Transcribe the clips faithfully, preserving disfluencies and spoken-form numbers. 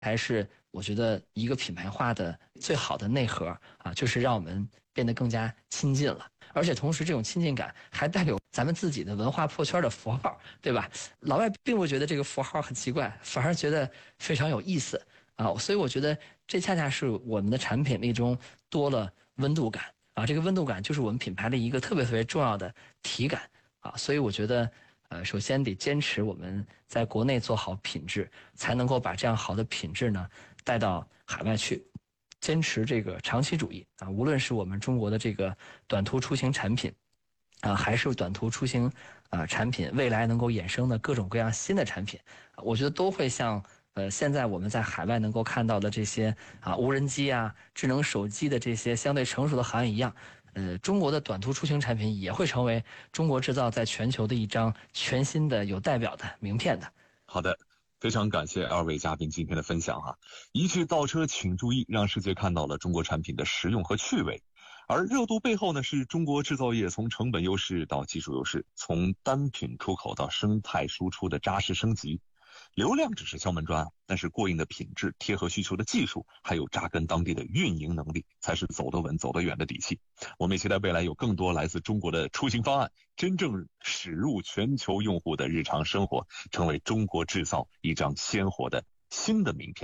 还是我觉得一个品牌化的最好的内核啊，就是让我们变得更加亲近了。而且同时这种亲近感还带有咱们自己的文化破圈的符号，对吧？老外并不觉得这个符号很奇怪，反而觉得非常有意思啊。所以我觉得这恰恰是我们的产品力中多了温度感啊，这个温度感就是我们品牌的一个特别特别重要的体感啊。所以我觉得呃，首先得坚持我们在国内做好品质，才能够把这样好的品质呢带到海外去。坚持这个长期主义啊，无论是我们中国的这个短途出行产品啊，还是短途出行啊产品，未来能够衍生的各种各样新的产品，我觉得都会像呃现在我们在海外能够看到的这些啊无人机啊、智能手机的这些相对成熟的行业一样。呃，中国的短途出行产品也会成为中国制造在全球的一张全新的有代表的名片的。 好的，非常感谢二位嘉宾今天的分享哈。一句造车请注意，让世界看到了中国产品的实用和趣味。而热度背后呢，是中国制造业从成本优势到技术优势，从单品出口到生态输出的扎实升级。流量只是敲门砖，但是过硬的品质、贴合需求的技术，还有扎根当地的运营能力，才是走得稳、走得远的底气。我们也期待未来有更多来自中国的出行方案，真正驶入全球用户的日常生活，成为中国制造一张鲜活的新的名片。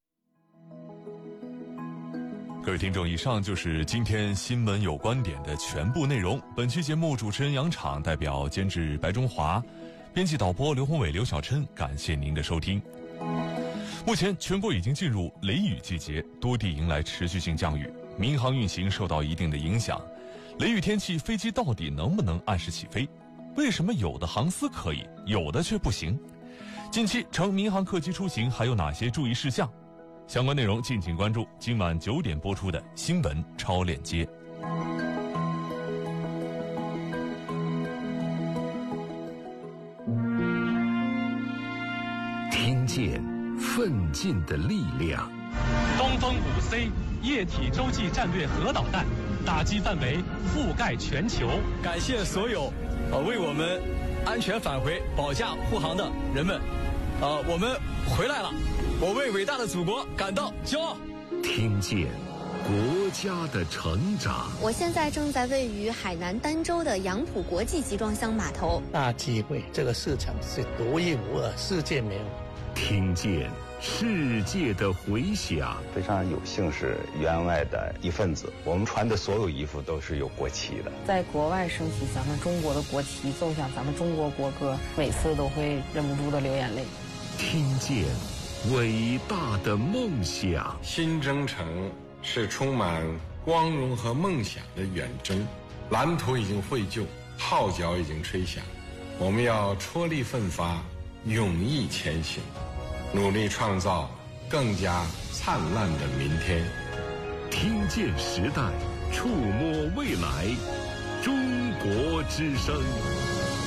各位听众，以上就是今天新闻有观点的全部内容。本期节目主持人杨昶，代表监制白中华，编辑导播刘宏伟、刘小琛，感谢您的收听。目前全国已经进入雷雨季节，多地迎来持续性降雨，民航运行受到一定的影响。雷雨天气，飞机到底能不能按时起飞？为什么有的航司可以，有的却不行？近期乘民航客机出行还有哪些注意事项？相关内容敬请关注今晚九点播出的新闻超链接。 听见奋进的力量。 东风五 C 液体洲际战略核导弹，打击范围覆盖全球。 感谢所有呃为我们安全返回保驾护航的人们，呃，我们回来了，我为伟大的祖国感到骄傲。 听见国家的成长。 我现在正在位于海南儋州的杨浦国际集装箱码头。 大机会，这个市场是独一无二，世界没有。 听见世界的回响。 非常有幸是员外的一份子，我们穿的所有衣服都是有国旗的。 在国外升起咱们中国的国旗，奏响咱们中国国歌，每次都会忍不住的流眼泪。 听见伟大的梦想。 新征程是充满光荣和梦想的远征，蓝图已经绘就，号角已经吹响，我们要踔厉奋发，勇毅前行，努力创造更加灿烂的明天。 听见时代，触摸未来，中国之声。